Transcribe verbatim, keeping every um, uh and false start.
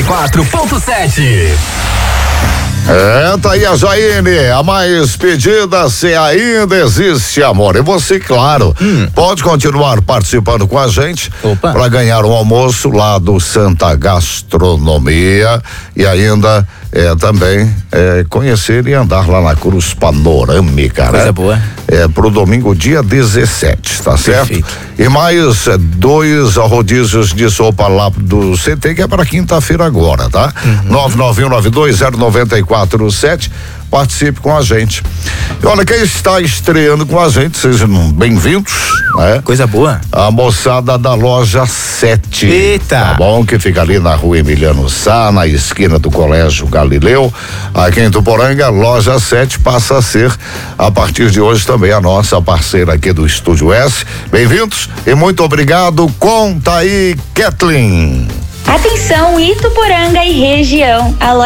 quatro ponto sete. É, tá aí a Jaine, a mais pedida, se ainda existe amor. E você, claro, hum. pode continuar participando com a gente para ganhar um almoço lá do Santa Gastronomia e ainda é, também é, conhecer e andar lá na Cruz Panorâmica, Coisa né? boa. É pro domingo, dia dezessete, tá certo? Perfeito. E mais é, dois rodízios de sopa lá do C T, que é para quinta-feira agora, tá? Uhum. nove nove um nove dois zero nove quatro sete. Participe com a gente. E olha, quem está estreando com a gente, sejam bem-vindos, né? Coisa boa. A moçada da loja sete. Eita! Tá bom? Que fica ali na rua Emiliano Sá, na esquina do Colégio Galileu. Aqui em Tuporanga, loja sete passa a ser, a partir de hoje, também a nossa parceira aqui do Estúdio S. Bem-vindos e muito obrigado. Conta aí, Kathleen. Atenção, Ituporanga e região. A